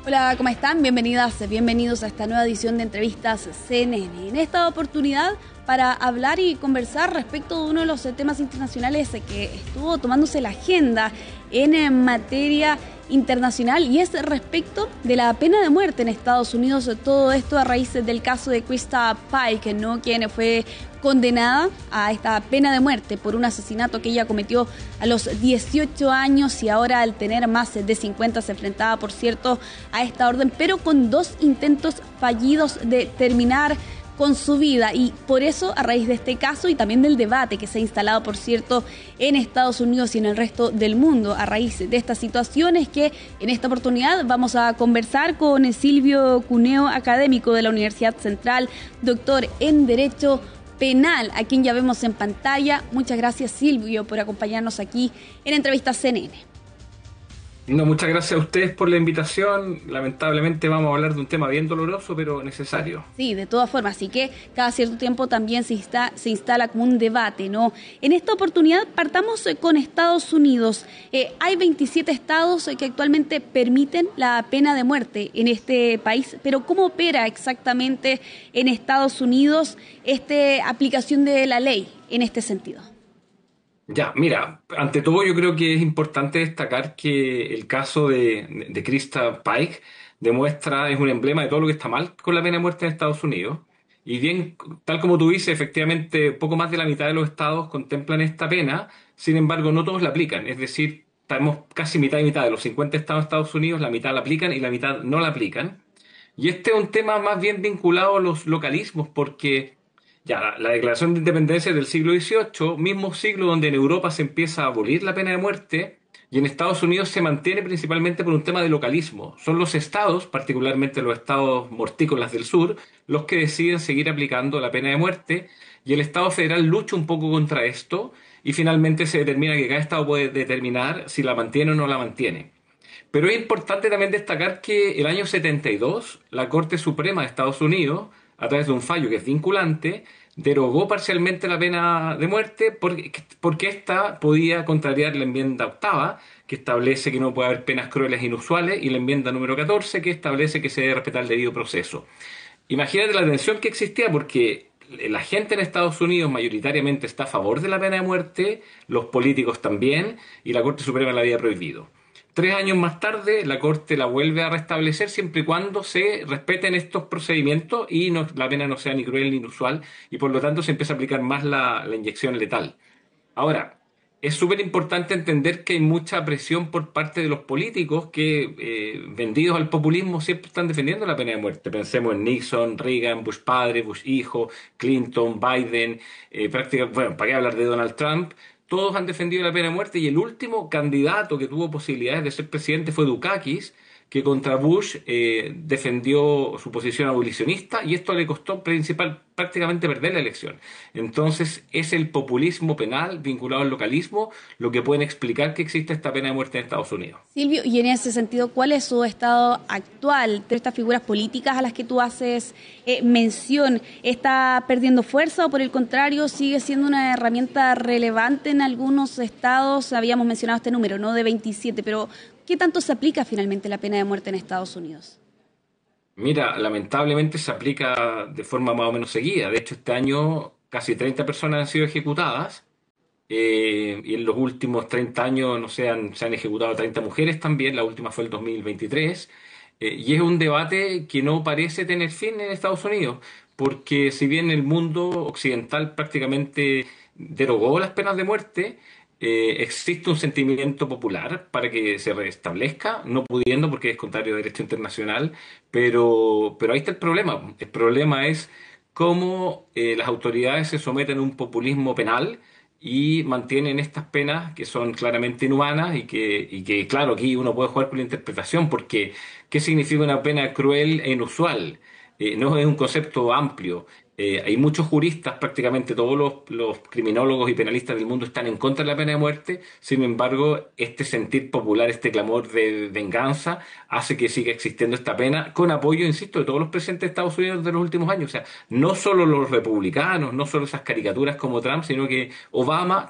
Hola, ¿cómo están? Bienvenidas, bienvenidos a esta nueva edición de Entrevistas CNN. En esta oportunidad, para hablar y conversar respecto de uno de los temas internacionales que estuvo tomándose la agenda en materia internacional, y es respecto de la pena de muerte en Estados Unidos. Todo esto a raíz del caso de Krista Pike, ¿no?, quien fue condenada a esta pena de muerte por un asesinato que ella cometió a los 18 años y ahora al tener más de 50 se enfrentaba, por cierto, a esta orden, pero con 2 intentos fallidos de terminar con su vida. Y por eso, a raíz de este caso y también del debate que se ha instalado, por cierto, en Estados Unidos y en el resto del mundo, a raíz de estas situaciones, que en esta oportunidad vamos a conversar con Silvio Cuneo, académico de la Universidad Central, doctor en Derecho Penal, a quien ya vemos en pantalla. Muchas gracias, Silvio, por acompañarnos aquí en Entrevistas CNN. No, muchas gracias a ustedes por la invitación. Lamentablemente vamos a hablar de un tema bien doloroso, pero necesario. Sí, de todas formas, así que cada cierto tiempo también se instala como un debate, ¿no? En esta oportunidad partamos con Estados Unidos. Hay 27 estados que actualmente permiten la pena de muerte en este país, pero ¿cómo opera exactamente en Estados Unidos esta aplicación de la ley en este sentido? Ya, mira, ante todo yo creo que es importante destacar que el caso de Krista Pike demuestra, es un emblema de todo lo que está mal con la pena de muerte en Estados Unidos. Y bien, tal como tú dices, efectivamente, poco más de la mitad de los estados contemplan esta pena, sin embargo, no todos la aplican. Es decir, estamos casi mitad y mitad de los 50 estados de Estados Unidos, la mitad la aplican y la mitad no la aplican. Y este es un tema más bien vinculado a los localismos, porque ya, la Declaración de Independencia es del siglo XVIII, mismo siglo donde en Europa se empieza a abolir la pena de muerte, y en Estados Unidos se mantiene principalmente por un tema de localismo. Son los estados, particularmente los estados mortícolas del sur, los que deciden seguir aplicando la pena de muerte, y el Estado federal lucha un poco contra esto, y finalmente se determina que cada estado puede determinar si la mantiene o no la mantiene. Pero es importante también destacar que el año 72, la Corte Suprema de Estados Unidos, a través de un fallo que es vinculante, derogó parcialmente la pena de muerte porque ésta podía contrariar la enmienda octava, que establece que no puede haber penas crueles e inusuales, y la enmienda número 14, que establece que se debe respetar el debido proceso. Imagínate la tensión que existía, porque la gente en Estados Unidos mayoritariamente está a favor de la pena de muerte, los políticos también, y la Corte Suprema la había prohibido. 3 años más tarde, la Corte la vuelve a restablecer siempre y cuando se respeten estos procedimientos y la pena no sea ni cruel ni inusual, y por lo tanto se empieza a aplicar más la inyección letal. Ahora, es súper importante entender que hay mucha presión por parte de los políticos que, vendidos al populismo, siempre están defendiendo la pena de muerte. Pensemos en Nixon, Reagan, Bush padre, Bush hijo, Clinton, Biden, bueno, ¿para qué hablar de Donald Trump? Todos han defendido la pena de muerte, y el último candidato que tuvo posibilidades de ser presidente fue Dukakis, que contra Bush defendió su posición abolicionista, y esto le costó prácticamente perder la elección. Entonces es el populismo penal vinculado al localismo lo que pueden explicar que existe esta pena de muerte en Estados Unidos. Silvio, y en ese sentido, ¿cuál es su estado actual de estas figuras políticas a las que tú haces mención? ¿Está perdiendo fuerza o por el contrario sigue siendo una herramienta relevante en algunos estados? Habíamos mencionado este número, ¿no?, de 27, pero ¿qué tanto se aplica finalmente la pena de muerte en Estados Unidos? Mira, lamentablemente se aplica de forma más o menos seguida. De hecho, este año casi 30 personas han sido ejecutadas, y en los últimos 30 años, no sé, se han ejecutado 30 mujeres también. La última fue el 2023. Y es un debate que no parece tener fin en Estados Unidos, porque si bien el mundo occidental prácticamente derogó las penas de muerte, existe un sentimiento popular para que se restablezca, no pudiendo porque es contrario a derecho internacional, pero ahí está el problema. El problema es cómo las autoridades se someten a un populismo penal y mantienen estas penas que son claramente inhumanas, y que claro, aquí uno puede jugar con la interpretación, porque ¿qué significa una pena cruel e inusual? No es un concepto amplio. Hay muchos juristas, prácticamente todos los criminólogos y penalistas del mundo están en contra de la pena de muerte. Sin embargo, este sentir popular, este clamor de venganza, hace que siga existiendo esta pena, con apoyo, insisto, de todos los presidentes de Estados Unidos de los últimos años. O sea, no solo los republicanos, no solo esas caricaturas como Trump, sino que Obama